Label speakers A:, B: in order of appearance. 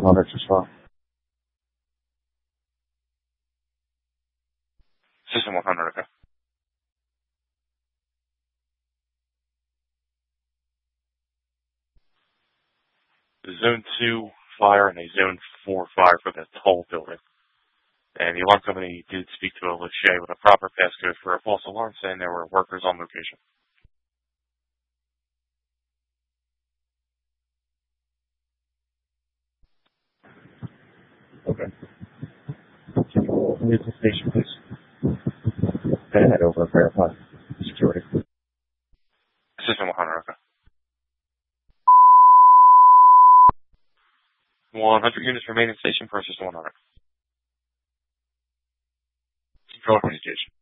A: 100 as well.
B: System 100, okay. Zone 2 fire and a Zone 4 fire for the Toll building. And the alarm company did speak to a Lachey with a proper passcode for a false alarm, saying there were workers on location.
A: Okay. Can you leave the station, please? Then head over and verify security.
B: System 100, okay. 100 units remain in station per System 100. Control communication.